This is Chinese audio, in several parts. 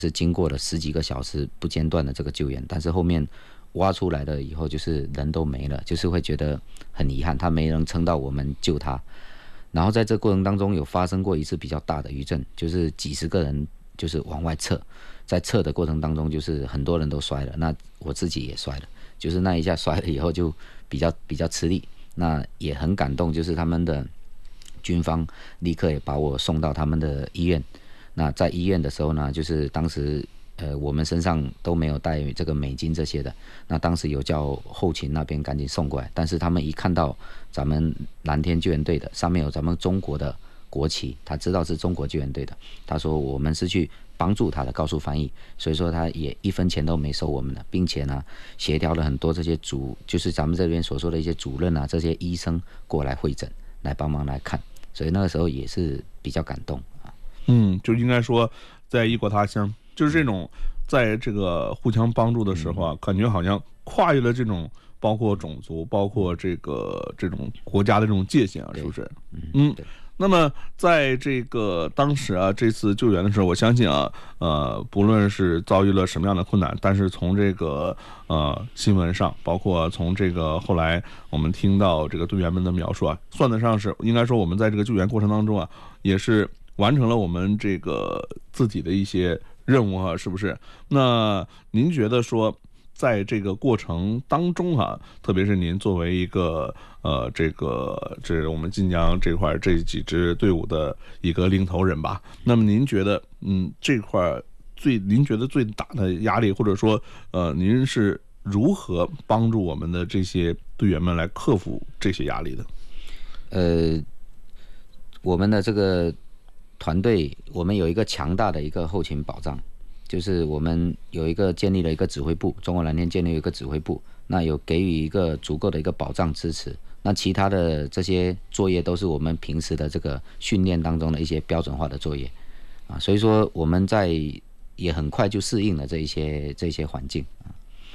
是经过了10几个小时不间断的这个救援，但是后面挖出来了以后，就是人都没了，就是会觉得很遗憾，他没能撑到我们救他。然后在这过程当中有发生过一次比较大的余震，就是几十个人就是往外撤，在撤的过程当中，就是很多人都摔了，那我自己也摔了，就是那一下摔了以后就比较吃力，那也很感动，就是他们的军方立刻也把我送到他们的医院。那在医院的时候呢，就是当时我们身上都没有带这个美金这些的，那当时有叫后勤那边赶紧送过来，但是他们一看到咱们蓝天救援队的上面有咱们中国的国旗，他知道是中国救援队的，他说我们是去帮助他的高速翻译，所以说他也1分钱都没收我们的，并且呢协调了很多这些就是咱们这边所说的一些主任啊，这些医生过来会诊来帮忙来看，所以那个时候也是比较感动啊。 就应该说在异国他乡，就是这种在这个互相帮助的时候啊，感觉好像跨越了这种包括种族，包括这种国家的这种界限啊，是不是？那么在这个当时啊，这次救援的时候，我相信啊，不论是遭遇了什么样的困难，但是从这个新闻上，包括从这个后来我们听到这个队员们的描述啊，算得上是应该说我们在这个救援过程当中啊，也是完成了我们这个自己的一些任务啊，是不是？那您觉得说，在这个过程当中啊，特别是您作为一个这我们晋江这块这几支队伍的一个领头人吧，那么您觉得这块您觉得最大的压力，或者说您是如何帮助我们的这些队员们来克服这些压力的？ 我们的这个团队，我们有一个强大的一个后勤保障，就是我们建立了一个指挥部，中国蓝天建立了一个指挥部，那有给予一个足够的一个保障支持。那其他的这些作业都是我们平时的这个训练当中的一些标准化的作业啊，所以说我们也很快就适应了这一些环境啊。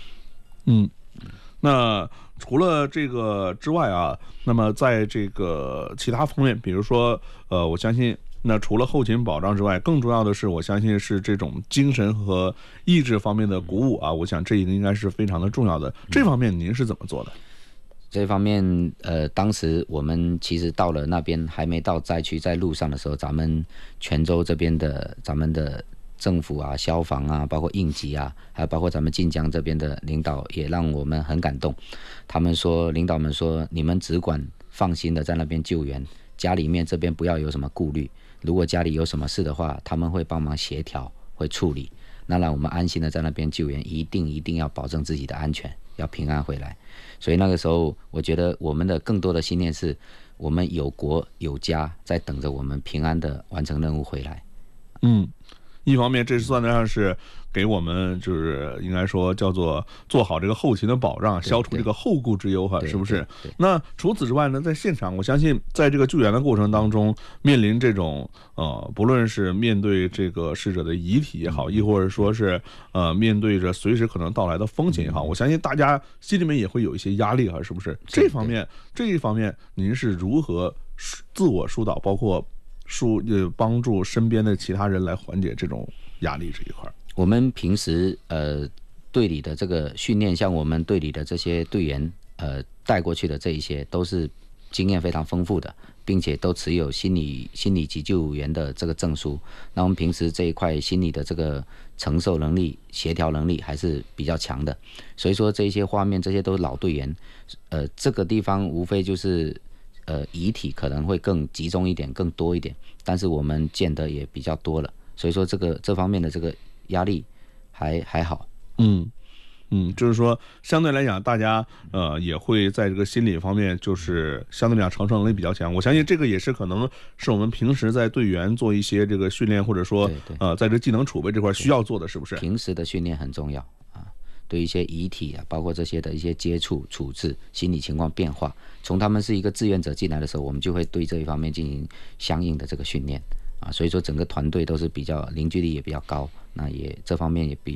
那除了这个之外啊，那么在这个其他方面，比如说我相信那除了后勤保障之外，更重要的是我相信是这种精神和意志方面的鼓舞啊，我想这一个应该是非常的重要的。这方面您是怎么做的？ 这方面当时我们其实到了那边还没到灾区，在路上的时候，咱们泉州这边的咱们的政府啊、消防啊，包括应急啊，还有包括咱们晋江这边的领导，也让我们很感动。领导们说，你们只管放心的在那边救援，家里面这边不要有什么顾虑。如果家里有什么事的话，他们会帮忙协调，会处理。那让我们安心的在那边救援，一定要保证自己的安全，要平安回来。所以那个时候，我觉得我们的更多的信念是，我们有国有家在等着我们平安的完成任务回来。 一方面这算得上是给我们就是应该说叫做做好这个后勤的保障，消除这个后顾之忧哈，是不是？那除此之外呢，在现场我相信在这个救援的过程当中，面临这种不论是面对这个逝者的遗体也好，亦或者说是面对着随时可能到来的风险也好，我相信大家心里面也会有一些压力哈，是不是？这一方面您是如何自我疏导，包括帮助身边的其他人来缓解这种压力这一块？ 我们平时队里的这个训练，像我们队里的这些队员带过去的这一些，都是经验非常丰富的，并且都持有心理急救员的这个证书。那我们平时这一块心理的这个承受能力、协调能力还是比较强的。所以说这些画面，这些都是老队员。这个地方无非就是遗体可能会更集中一点、更多一点，但是我们见得也比较多了，所以说这方面的这个压力还好。 就是说相对来讲，大家也会在这个心理方面，就是相对来讲承受能力比较强。我相信这个也是可能是我们平时在队员做一些这个训练，或者说在这技能储备这块需要做的，是不是？ 平时的训练很重要啊，对一些遗体啊，包括这些的一些接触、处置、心理情况变化，从他们是一个志愿者进来的时候，我们就会对这一方面进行相应的这个训练啊。所以说整个团队都是比较凝聚力也比较高，那也这方面也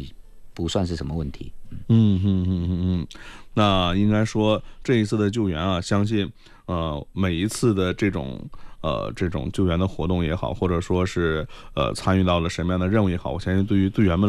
不算是什么问题。 那应该说这一次的救援啊，相信每一次的这种救援的活动也好，或者说是参与到了什么样的任务也好，我相信对于队员们